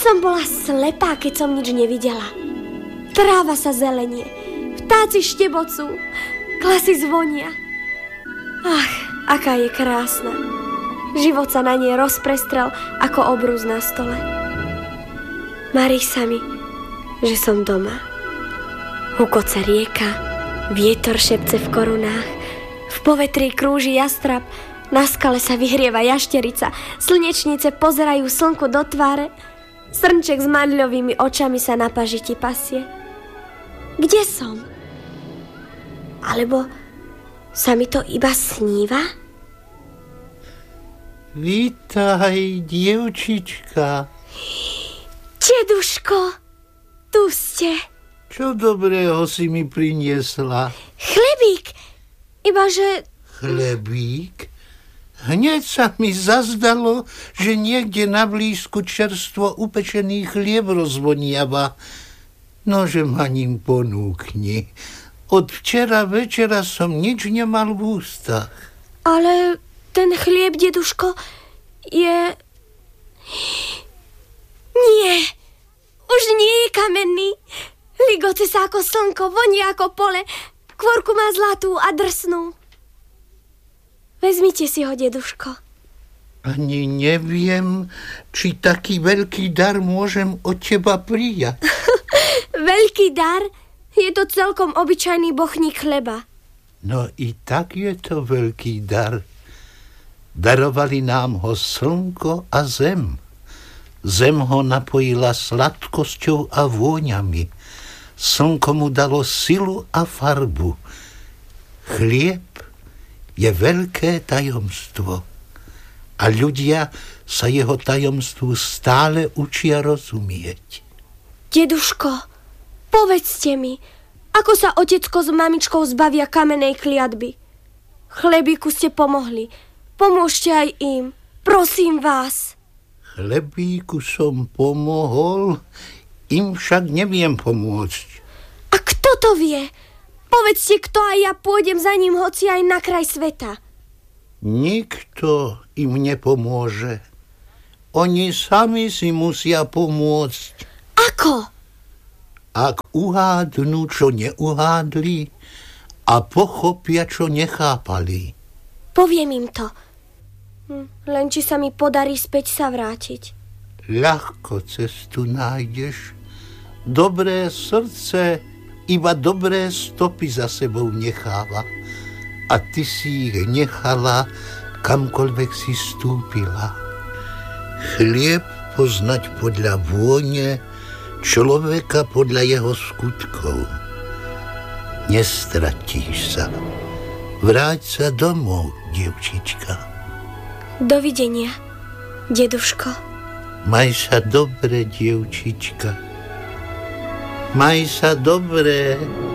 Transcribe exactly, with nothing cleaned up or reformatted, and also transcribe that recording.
som bola slepá, keď som nič nevidela. Tráva sa zelenie, vtáci štebocú, klasy zvonia. Ach, aká je krásna. Život sa na nej rozprestrel ako obrus na stole. Marí sa mi, že som doma. Hukoce rieka, vietor šepce v korunách, v povetrí krúži jastrab, na skale sa vyhrieva jašterica, slnečnice pozerajú slnku do tváre, srnček s madľovými očami sa na pažiti pasie. Kde som? Alebo sa mi to iba sníva? Vítaj, dievčička. Deduško, tu ste. Čo dobrého si mi priniesla? Chlebík, ibaže... Chlebík? Hneď sa mi zazdalo, že niekde na blízku čerstvo upečený chlieb rozvoniava. Nože ma ním ponúkni. Od včera večera som nič nemal v ústach. Ale ten chlieb, deduško, je... Nie, už nie je kamenný. Ligoce sa ako slnko, voní ako pole, kvorku má zlatú a drsnú. Vezmite si ho, deduško. Ani neviem, či taký veľký dar môžem od teba prijať. Veľký dar? Je to celkom obyčajný bochník chleba. No i tak je to veľký dar. Darovali nám ho slnko a zem. Zem ho napojila sladkosťou a vôňami. Slnko mu dalo silu a farbu. Chlieb je veľké tajomstvo. A ľudia sa jeho tajomstvu stále učia rozumieť. Deduško, povedzte mi, ako sa otecko s mamičkou zbavia kamenej kliatby. Chlebíku ste pomohli. Pomôžte aj im. Prosím vás. Chlebíku som pomohol, im však neviem pomôcť. A kto to vie? Povedzte, kto, a ja pôjdem za ním hoci aj na kraj sveta. Nikto im nepomôže. Oni sami si musia pomôcť. Ako? Ak uhádnu, čo neuhádli, a pochopia, čo nechápali. Poviem im to. Len či sa mi podarí späť sa vrátiť. Ľahko cestu nájdeš. Dobré srdce iba dobré stopy za sebou necháva. A ty si ich nechala, kamkoľvek si stúpila. Chlieb poznať podľa vône, človeka podľa jeho skutkov. Nestratíš sa. Vráť sa domov, dievčička. Dovidenia, deduško. Maj sa dobre, dievčička. Maj sa dobre.